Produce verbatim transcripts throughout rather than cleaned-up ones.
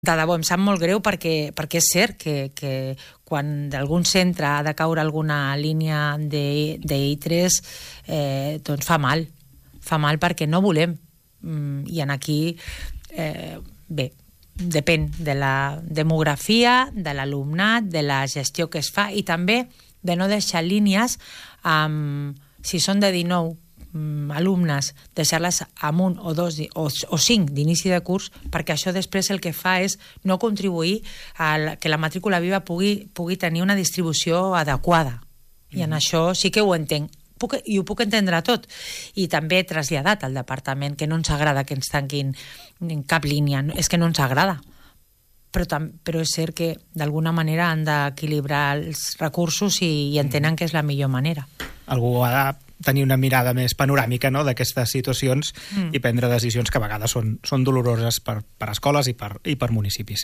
De debò, em sap molt greu perquè, perquè és cert que, que quan d'algun centre ha de caure alguna línia de, de I tres, eh, doncs fa mal. Fa mal perquè no volem. Mm, I en aquí, eh, bé, depèn de la demografia, de l'alumnat, de la gestió que es fa i també de no deixar línies amb, si són de dinou alumnes, deixar-les amb un o dos o, o cinc d'inici de curs, perquè això després el que fa és no contribuir a la, que la matrícula viva pugui, pugui tenir una distribució adequada. I en això sí que ho entenc. Puc, i ho puc entendre tot. I també he traslladat al departament que no ens agrada que ens tanquin en cap línia. És que no ens agrada. Però, tam, però és cert que d'alguna manera han d'equilibrar els recursos i, i entenen que és la millor manera. Algú ha de tenir una mirada més panoràmica, no?, d'aquestes situacions mm. i prendre decisions que a vegades són, són doloroses per, per escoles i per, i per municipis.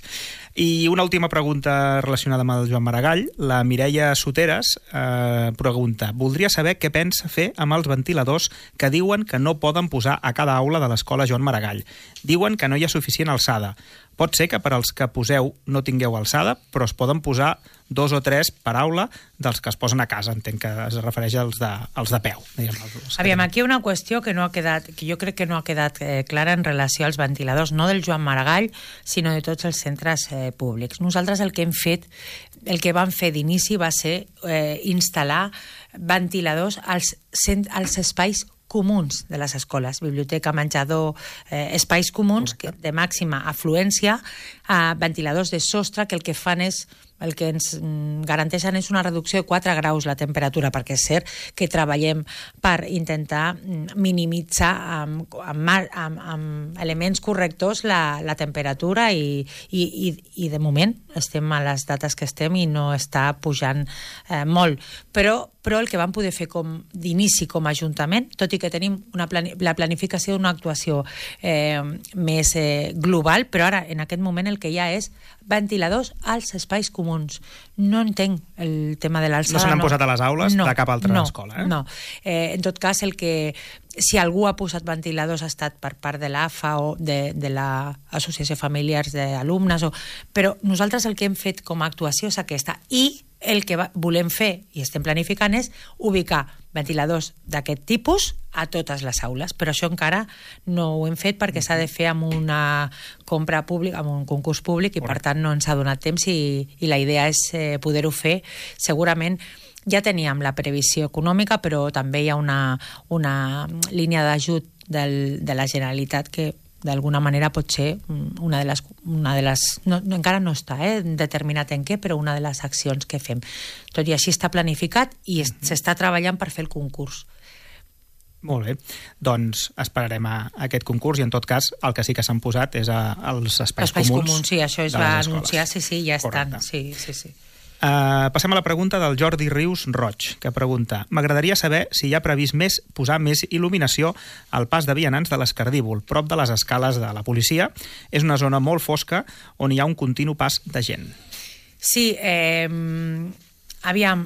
I una última pregunta relacionada amb el Joan Maragall. La Mireia Soteres eh, pregunta: voldria saber què pensa fer amb els ventiladors que diuen que no poden posar a cada aula de l'escola Joan Maragall. Diuen que no hi ha suficient alçada. Pot ser que per als que poseu no tingueu alçada, però es poden posar dos o tres per aula dels que es posen a casa. Entenc que es refereix als de, als de peu. Diguem, els Aviam, aquí hi ha una qüestió que, no ha quedat, que jo crec que no ha quedat eh, clara en relació als ventiladors, no del Joan Maragall, sinó de tots els centres eh, públics. Nosaltres el que hem fet, el que vam fer d'inici va ser eh, instal·lar ventiladors als, als espais comuns de les escoles, biblioteca, menjador, eh, espais comuns que, de màxima afluència, eh, ventiladors de sostre que el que fan és, el que ens garanteixen és una reducció de quatre graus la temperatura, perquè és cert que treballem per intentar minimitzar amb, amb, amb, amb elements correctors la, la temperatura i, i, i, i de moment estem a les dates que estem i no està pujant eh, molt. Però, però el que vam poder fer com d'inici com a Ajuntament, tot i que tenim una plani la planificació d'una actuació eh, més eh, global, però ara en aquest moment el que hi ha és ventiladors als espais comuns. No entenc el tema de l'alçada. No se n'han no. posat a les aules no, de cap altra no, escola, eh? No. Eh, en tot cas, el que si algú ha posat ventiladors ha estat per part de l'A F A o de, de l'Associació Familiars d'Alumnes, o... però nosaltres el que hem fet com a actuació és aquesta. I el que va, volem fer, i estem planificant, és ubicar ventiladors d'aquest tipus a totes les aules, però això encara no ho hem fet perquè s'ha de fer amb una compra pública, amb un concurs públic, i per tant no ens ha donat temps, i, i la idea és eh, poder-ho fer. Segurament ja teníem la previsió econòmica, però també hi ha una, una línia d'ajut de la Generalitat que d'alguna manera pot ser una de les... Una de les no, no, encara no està eh, determinat en què, però una de les accions que fem. Tot i així està planificat i s'està treballant per fer el concurs. Molt bé. Doncs esperarem a aquest concurs i en tot cas el que sí que s'han posat és a, als espais, espais comuns. comuns, sí, això es va anunciar, sí, sí, ja estan. Sí, sí, sí. Uh, passem a la pregunta del Jordi Rius Roig, que pregunta: m'agradaria saber si hi ha previst més posar més il·luminació al pas de vianants de l'Escardívol, prop de les escales de la policia. És una zona molt fosca on hi ha un continu pas de gent. Sí, eh, aviam,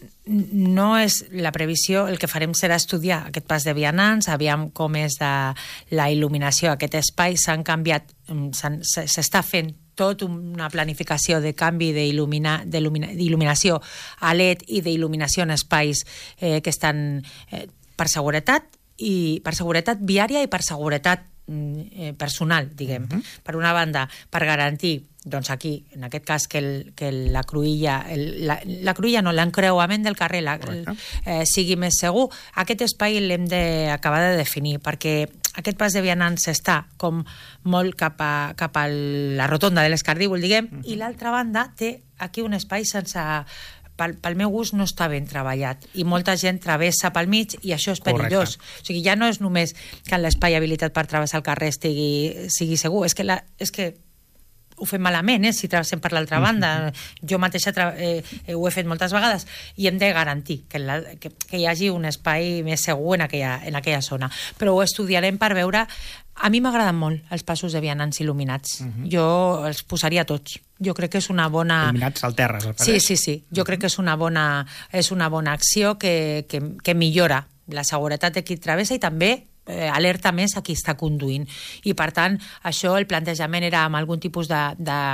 no és la previsió, el que farem serà estudiar aquest pas de vianants, aviam com és de la il·luminació, aquest espai s'han canviat, s'està fent tot una planificació de canvi d'il·luminació a L E D i d'il·luminació en espais eh, que estan eh, per seguretat, i per seguretat viària i per seguretat eh, personal, diguem. Uh-huh. Per una banda, per garantir, doncs aquí, en aquest cas, que, el, que la cruïlla, el, la, la cruïlla no, l'encreuament del carrer la, el, eh, sigui més segur. Aquest espai l'hem d'acabar de definir, perquè aquest pas de vianants està com molt cap a, cap a la rotonda de l'Escardívol, diguem, uh-huh. i l'altra banda té aquí un espai sense... Pel, pel meu gust no està ben treballat i molta gent travessa pel mig i això és perillós. Correcte. O sigui, ja no és només que l'espai habilitat per travessar el carrer estigui, sigui segur, és que, la, és que ho fem malament, eh, si travessem per l'altra banda. Mm-hmm. Jo mateixa eh, ho he fet moltes vegades i hem de garantir que, la, que, que hi hagi un espai més segur en aquella, en aquella zona. Però ho estudiarem per veure... A mi m'agraden molt els passos de vianants il·luminats. Mm-hmm. Jo els posaria tots. Jo crec que és una bona... Il·luminats al terra, al Sí, sí, sí. Jo mm-hmm. crec que és una bona, és una bona acció que, que, que millora la seguretat de qui travessa i també eh, alerta més a qui està conduint. I, per tant, això, el plantejament era amb algun tipus de, de